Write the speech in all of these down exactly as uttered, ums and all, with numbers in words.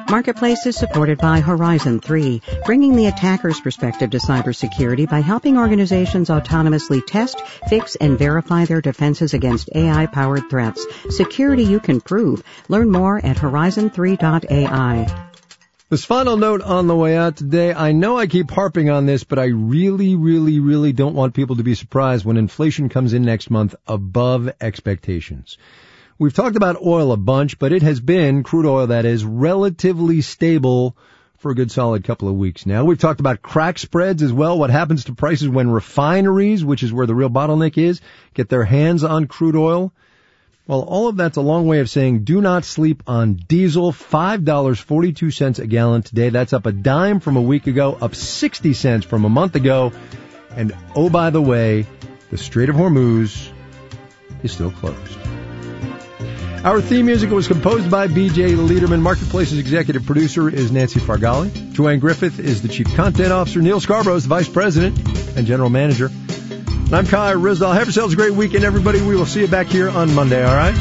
Marketplace is supported by Horizon three, bringing the attacker's perspective to cybersecurity by helping organizations autonomously test, fix, and verify their defenses against A I-powered threats. Security you can prove. Learn more at horizon three dot A I. This final note on the way out today, I know I keep harping on this, but I really, really, really don't want people to be surprised when inflation comes in next month above expectations. We've talked about oil a bunch, but it has been, crude oil that is, relatively stable for a good solid couple of weeks now. We've talked about crack spreads as well, what happens to prices when refineries, which is where the real bottleneck is, get their hands on crude oil. Well, all of that's a long way of saying do not sleep on diesel, five dollars and forty-two cents a gallon today. That's up a dime from a week ago, up sixty cents from a month ago. And oh, by the way, the Strait of Hormuz is still closed. Our theme music was composed by B J Liederman. Marketplace's executive producer is Nancy Fargali. Joanne Griffith is the chief content officer. Neil Scarborough is the vice president and general manager. And I'm Kai Rizdal. Have yourselves a great weekend, everybody. We will see you back here on Monday, all right?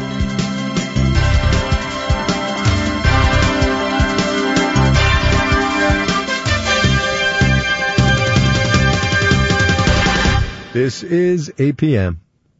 This is A P M.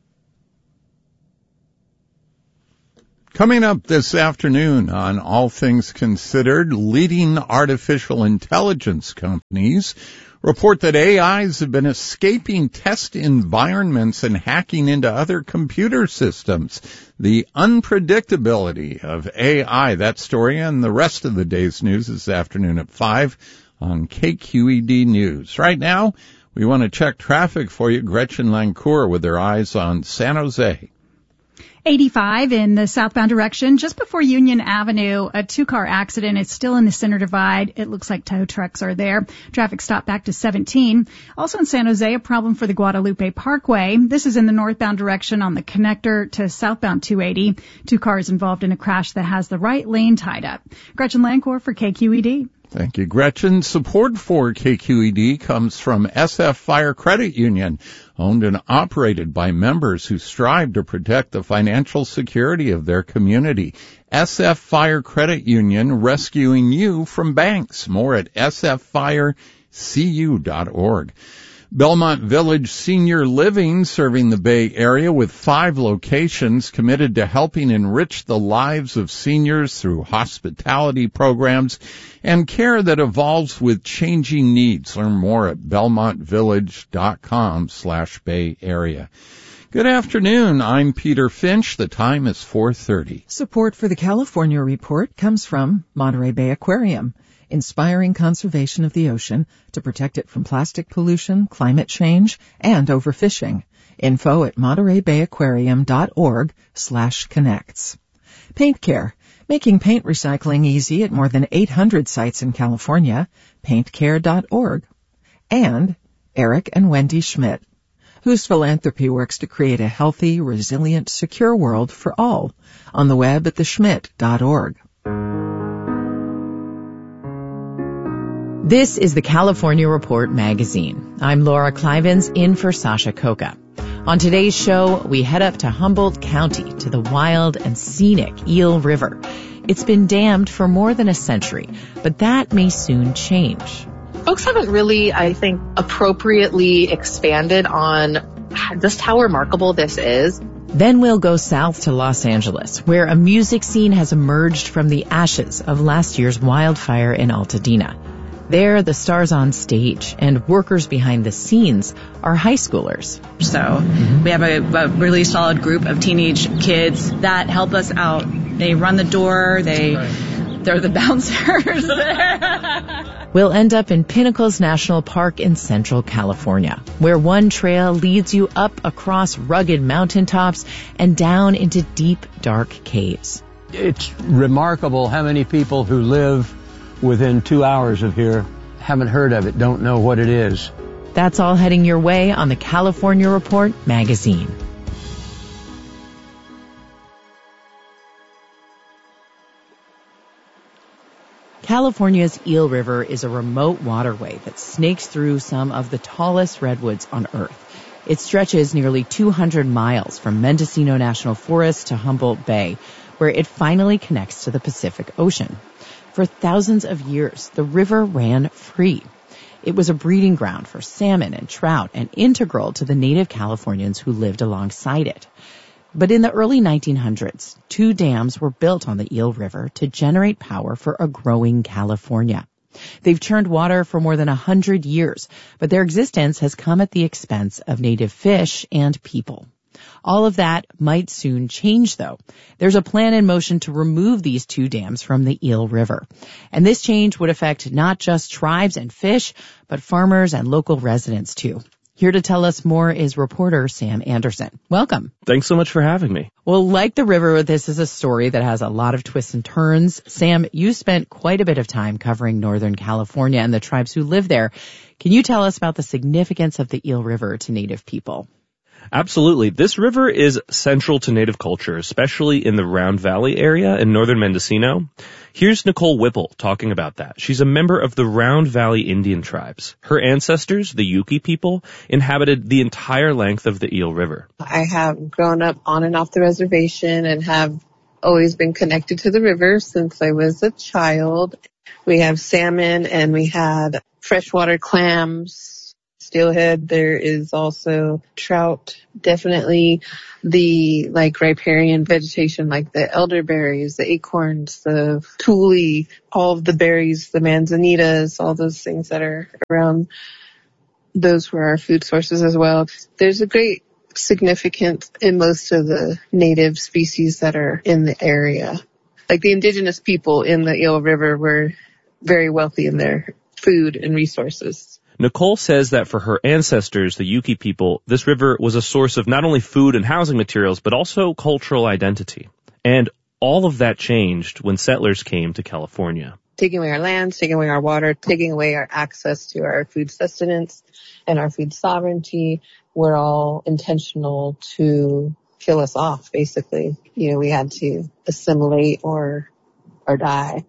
Coming up this afternoon on All Things Considered, leading artificial intelligence companies report that A Is have been escaping test environments and hacking into other computer systems. The unpredictability of A I, that story and the rest of the day's news this afternoon at five on K Q E D News. Right now, we want to check traffic for you. Gretchen Lancour with her eyes on San Jose. eighty-five in the southbound direction, just before Union Avenue, a two-car accident. It's still in the center divide. It looks like tow trucks are there. Traffic stopped back to seventeen. Also in San Jose, a problem for the Guadalupe Parkway. This is in the northbound direction on the connector to southbound two eighty. Two cars involved in a crash that has the right lane tied up. Gretchen Lancour for K Q E D. Thank you, Gretchen. Support for K Q E D comes from S F Fire Credit Union, owned and operated by members who strive to protect the financial security of their community. S F Fire Credit Union, rescuing you from banks. More at s f fire c u dot org. Belmont Village Senior Living, serving the Bay Area with five locations, committed to helping enrich the lives of seniors through hospitality programs and care that evolves with changing needs. Learn more at belmont village dot com slash Bay Area. Good afternoon. I'm Peter Finch. The time is four thirty. Support for the California Report comes from Monterey Bay Aquarium, inspiring conservation of the ocean to protect it from plastic pollution, climate change, and overfishing. Info at monterey bay aquarium dot org slash connects. Paint Care, making paint recycling easy at more than eight hundred sites in California. paint care dot org. And Eric and Wendy Schmidt, whose philanthropy works to create a healthy, resilient, secure world for all. On the web at the schmidt dot org. This is the California Report magazine. I'm Laura Clivens, in for Sasha Coca. On today's show, we head up to Humboldt County to the wild and scenic Eel River. It's been dammed for more than a century, but that may soon change. Folks haven't really, I think, appropriately expanded on just how remarkable this is. Then we'll go south to Los Angeles, where a music scene has emerged from the ashes of last year's wildfire in Altadena. There, the stars on stage and workers behind the scenes are high schoolers. So mm-hmm. we have a, a really solid group of teenage kids that help us out. They run the door. They, right. They're the bouncers. We'll end up in Pinnacles National Park in Central California, where one trail leads you up across rugged mountaintops and down into deep, dark caves. It's remarkable how many people who live within two hours of here haven't heard of it, don't know what it is. That's all heading your way on the California Report magazine. California's Eel River is a remote waterway that snakes through some of the tallest redwoods on Earth. It stretches nearly two hundred miles from Mendocino National Forest to Humboldt Bay, where it finally connects to the Pacific Ocean. For thousands of years, the river ran free. It was a breeding ground for salmon and trout and integral to the native Californians who lived alongside it. But in the early nineteen hundreds, two dams were built on the Eel River to generate power for a growing California. They've churned water for more than a hundred years, but their existence has come at the expense of native fish and people. All of that might soon change, though. There's a plan in motion to remove these two dams from the Eel River. And this change would affect not just tribes and fish, but farmers and local residents, too. Here to tell us more is reporter Sam Anderson. Welcome. Thanks so much for having me. Well, like the river, this is a story that has a lot of twists and turns. Sam, you spent quite a bit of time covering Northern California and the tribes who live there. Can you tell us about the significance of the Eel River to Native people? Absolutely. This river is central to Native culture, especially in the Round Valley area in northern Mendocino. Here's Nicole Whipple talking about that. She's a member of the Round Valley Indian tribes. Her ancestors, the Yuki people, inhabited the entire length of the Eel River. I have grown up on and off the reservation and have always been connected to the river since I was a child. We have salmon and we had freshwater clams. Steelhead. There is also trout, definitely the like riparian vegetation like the elderberries, the acorns, the tule, all of the berries, the manzanitas, all those things that are around. Those were our food sources as well. There's a great significance in most of the native species that are in the area. Like the indigenous people in the Eel River were very wealthy in their food and resources. Nicole says that for her ancestors, the Yuki people, this river was a source of not only food and housing materials, but also cultural identity. And all of that changed when settlers came to California. Taking away our lands, taking away our water, taking away our access to our food sustenance and our food sovereignty were all intentional to kill us off, basically. You know, we had to assimilate or or die.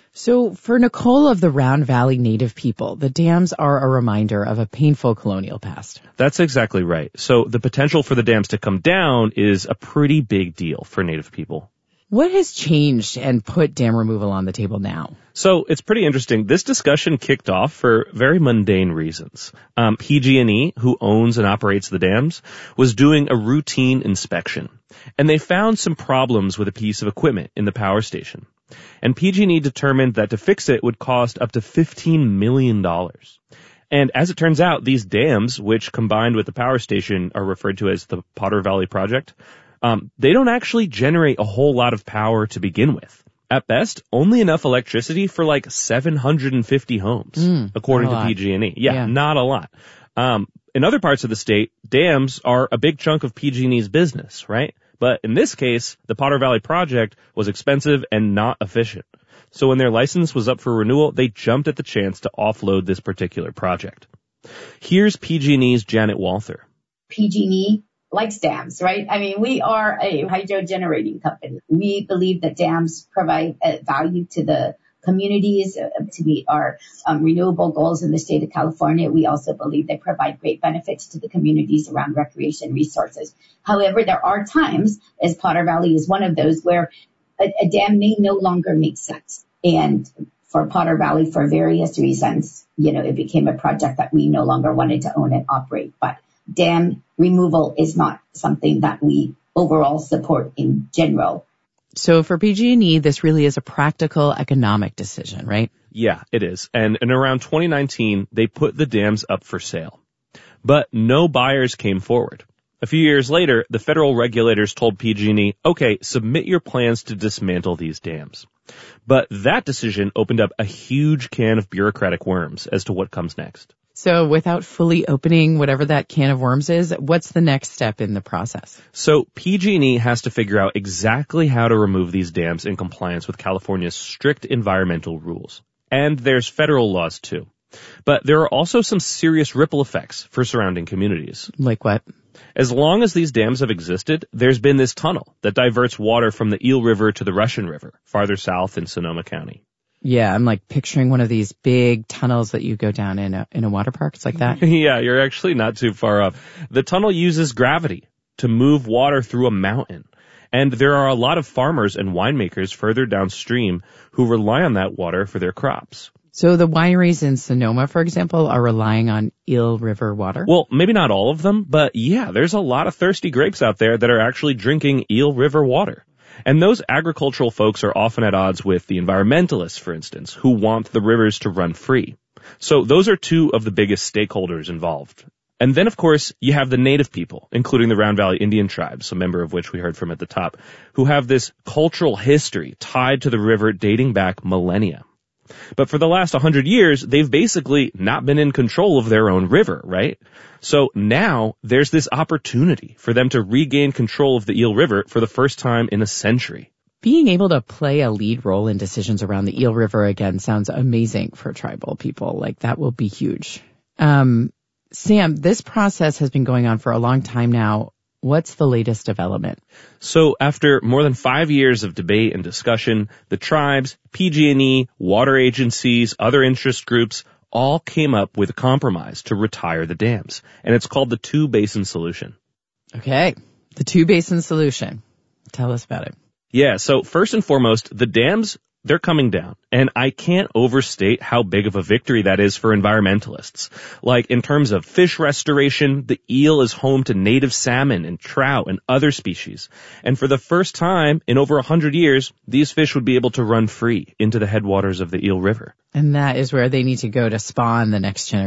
So for Nicole of the Round Valley Native people, the dams are a reminder of a painful colonial past. That's exactly right. So the potential for the dams to come down is a pretty big deal for Native people. What has changed and put dam removal on the table now? So it's pretty interesting. This discussion kicked off for very mundane reasons. Um, P G and E, who owns and operates the dams, was doing a routine inspection. And they found some problems with a piece of equipment in the power station. And P G and E determined that to fix it would cost up to fifteen million dollars. And as it turns out, these dams, which combined with the power station are referred to as the Potter Valley Project, um, they don't actually generate a whole lot of power to begin with. At best, only enough electricity for like seven hundred fifty homes, mm, according to P G and E. Yeah, yeah, not a lot. Um, in other parts of the state, dams are a big chunk of P G and E's business, right? But in this case, the Potter Valley Project was expensive and not efficient. So when their license was up for renewal, they jumped at the chance to offload this particular project. Here's P G and E's Janet Walther. P G and E likes dams, right? I mean, we are a hydro generating company. We believe that dams provide uh, value to the communities uh, to meet our um, renewable goals in the state of California. We also believe they provide great benefits to the communities around recreation resources. However, there are times, as Potter Valley is one of those, where a, a dam may no longer make sense. And for Potter Valley, for various reasons, you know, it became a project that we no longer wanted to own and operate. But dam removal is not something that we overall support in general. So for P G and E, this really is a practical economic decision, right? Yeah, it is. And in around twenty nineteen, they put the dams up for sale. But no buyers came forward. A few years later, the federal regulators told P G and E, okay, submit your plans to dismantle these dams. But that decision opened up a huge can of bureaucratic worms as to what comes next. So without fully opening whatever that can of worms is, what's the next step in the process? So P G and E has to figure out exactly how to remove these dams in compliance with California's strict environmental rules. And there's federal laws too. But there are also some serious ripple effects for surrounding communities. Like what? As long as these dams have existed, there's been this tunnel that diverts water from the Eel River to the Russian River, farther south in Sonoma County. Yeah, I'm like picturing one of these big tunnels that you go down in a, in a water park. It's like that. Yeah, you're actually not too far off. The tunnel uses gravity to move water through a mountain. And there are a lot of farmers and winemakers further downstream who rely on that water for their crops. So the wineries in Sonoma, for example, are relying on Eel River water? Well, maybe not all of them, but yeah, there's a lot of thirsty grapes out there that are actually drinking Eel River water. And those agricultural folks are often at odds with the environmentalists, for instance, who want the rivers to run free. So those are two of the biggest stakeholders involved. And then, of course, you have the native people, including the Round Valley Indian tribes, a member of which we heard from at the top, who have this cultural history tied to the river dating back millennia. But for the last one hundred years, they've basically not been in control of their own river, right? So now there's this opportunity for them to regain control of the Eel River for the first time in a century. Being able to play a lead role in decisions around the Eel River again sounds amazing for tribal people. Like, that will be huge. Um, Sam, this process has been going on for a long time now. What's the latest development? So after more than five years of debate and discussion, the tribes, P G and E, water agencies, other interest groups all came up with a compromise to retire the dams. And it's called the two-basin solution. Okay, the two-basin solution. Tell us about it. Yeah, so first and foremost, the dams, they're coming down. And I can't overstate how big of a victory that is for environmentalists. Like, in terms of fish restoration, the eel is home to native salmon and trout and other species. And for the first time in over a hundred years, these fish would be able to run free into the headwaters of the Eel River. And that is where they need to go to spawn the next generation.